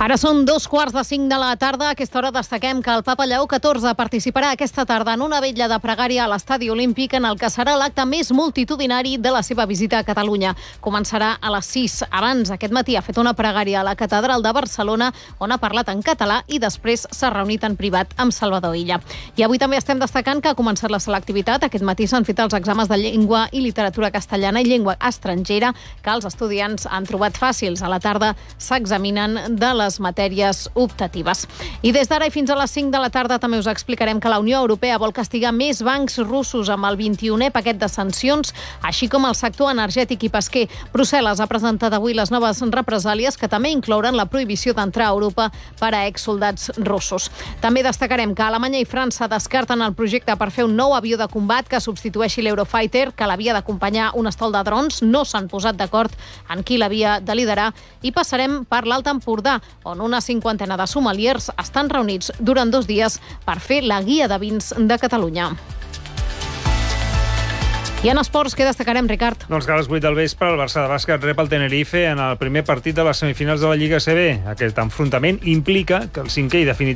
Ara són 2:45 de la tarda. A aquesta hora destaquem que el papa Lleó XIV participarà aquesta tarda en una vetlla de pregària a l'Estadi Olímpic, en el que serà l'acte més multitudinari de la seva visita a Catalunya. Començarà a les 6. Abans, aquest matí, ha fet una pregària a la Catedral de Barcelona, on ha parlat en català i després s'ha reunit en privat amb Salvador Illa. I avui també estem destacant que ha començat la selectivitat. Aquest matí s'han fet els exàmens de llengua i literatura castellana i llengua estrangera, que els estudiants han trobat fàcils. A la tarda s'examinen de les matèries optatives. I des d'ara i fins a les 5 de la tarda també us explicarem que la Unió Europea vol castigar més bancs russos amb el 21è paquet de sancions, així com el sector energètic i pesquer. Brussel·les ha presentat avui les noves represàlies, que també inclouran la prohibició d'entrar a Europa per a exsoldats russos. També destacarem que Alemanya i França descarten el projecte per fer un nou avió de combat que substitueixi l'Eurofighter, que l'havia d'acompanyar un estol de drons. No s'han posat d'acord en qui l'havia de liderar. I passarem per l'Alt Empordà, on una cinquantena de sommeliers estan reunits durant 2 dies per fer la guia de vins de Catalunya. I en esports, què destacarem, Ricard? Doncs que a les 8 del vespre el Barça de bàsquet rep el Tenerife en el primer partit de les semifinals de la Lliga ACB. Aquest enfrontament implica que el cinquè i definitiu